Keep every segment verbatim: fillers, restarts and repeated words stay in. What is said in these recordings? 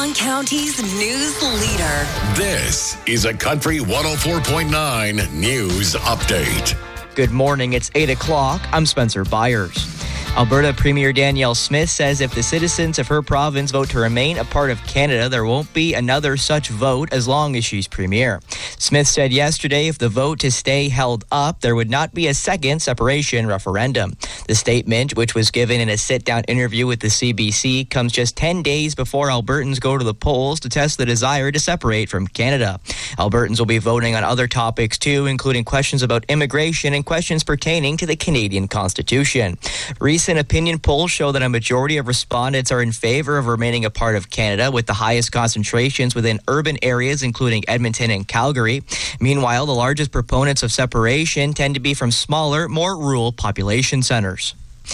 Yukon County's news leader. This is a Country one oh four point nine News Update. Good morning, it's eight o'clock. I'm Spencer Byers. Alberta Premier Danielle Smith says if the citizens of her province vote to remain a part of Canada, there won't be another such vote as long as she's Premier. Smith said yesterday if the vote to stay held up, there would not be a second separation referendum. The statement, which was given in a sit-down interview with the C B C, comes just ten days before Albertans go to the polls to test the desire to separate from Canada. Albertans will be voting on other topics too, including questions about immigration and questions pertaining to the Canadian Constitution. Recent opinion polls show that a majority of respondents are in favor of remaining a part of Canada, with the highest concentrations within urban areas, including Edmonton and Calgary. Meanwhile, the largest proponents of separation tend to be from smaller, more rural population centres.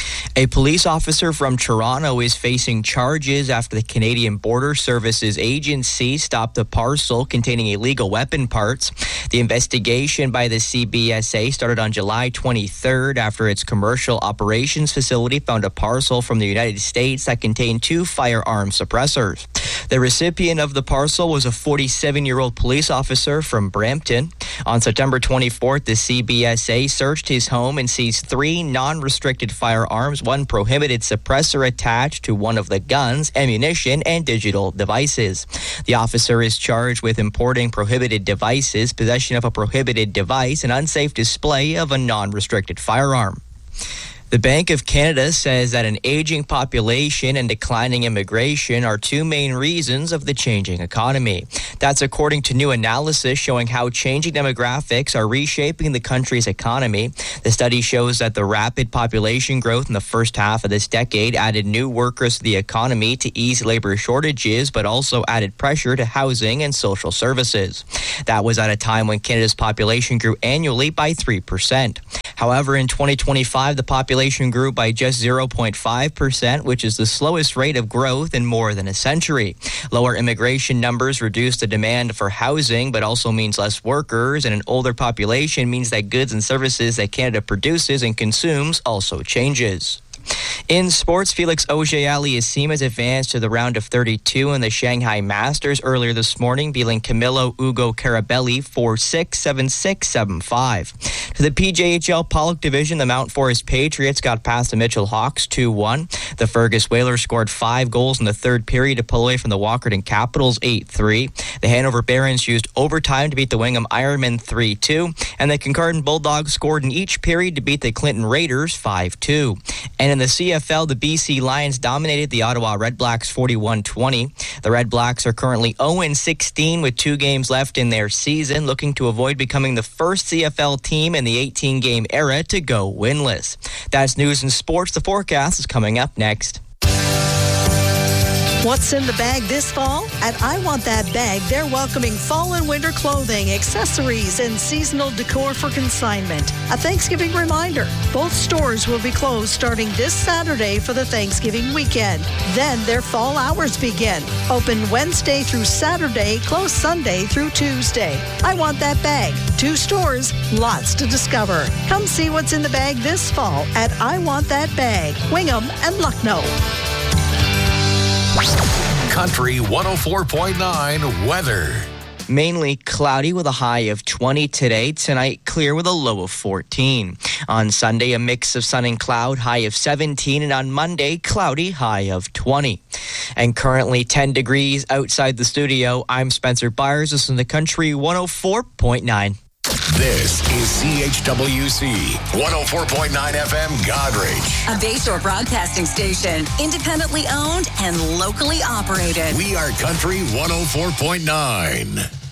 A police officer from Toronto is facing charges after the Canadian Border Services Agency stopped a parcel containing illegal weapon parts. The investigation by the C B S A started on July twenty-third after its commercial operations facility found a parcel from the United States that contained two firearm suppressors. The recipient of the parcel was a forty-seven-year-old police officer from Brampton. On September twenty-fourth, the C B S A searched his home and seized three non-restricted firearms, one prohibited suppressor attached to one of the guns, ammunition, and digital devices. The officer is charged with importing prohibited devices, possession of a prohibited device, and unsafe display of a non-restricted firearm. The Bank of Canada says that an aging population and declining immigration are two main reasons of the changing economy. That's according to new analysis showing how changing demographics are reshaping the country's economy. The study shows that the rapid population growth in the first half of this decade added new workers to the economy to ease labor shortages, but also added pressure to housing and social services. That was at a time when Canada's population grew annually by three percent. However, in twenty twenty-five, the population grew by just zero point five percent, which is the slowest rate of growth in more than a century. Lower immigration numbers reduce the demand for housing, but also means less workers, and an older population means that goods and services that Canada produces and consumes also changes. In sports, Felix Auger-Aliassime has advanced to the round of thirty-two in the Shanghai Masters earlier this morning, beating Camilo Ugo Carabelli four six, seven six, seven five. To the P J H L Pollock Division, the Mount Forest Patriots got past the Mitchell Hawks two one. The Fergus Whalers scored five goals in the third period to pull away from the Walkerton Capitals eight three. The Hanover Barons used overtime to beat the Wingham Ironmen three two. And the Kincardine Bulldogs scored in each period to beat the Clinton Raiders five two. And in the C F L, the B C Lions dominated the Ottawa Redblacks forty-one twenty. The Redblacks are currently oh sixteen with two games left in their season, looking to avoid becoming the first C F L team in the eighteen-game era to go winless. That's news and sports. The forecast is coming up next. What's in the bag this fall? At I Want That Bag, they're welcoming fall and winter clothing, accessories, and seasonal decor for consignment. A Thanksgiving reminder, both stores will be closed starting this Saturday for the Thanksgiving weekend. Then their fall hours begin. Open Wednesday through Saturday, closed Sunday through Tuesday. I Want That Bag. Two stores, lots to discover. Come see what's in the bag this fall at I Want That Bag, Wingham and Lucknow. Country one oh four point nine weather. Mainly cloudy with a high of twenty today. Tonight, clear with a low of fourteen. On Sunday, a mix of sun and cloud, high of seventeen. And on Monday, cloudy, high of twenty. And currently ten degrees outside the studio. I'm Spencer Byers. This is the Country one oh four point nine. This is C H W C one oh four point nine F M Goderich. A Bayshore broadcasting station, independently owned and locally operated. We are Country one oh four point nine.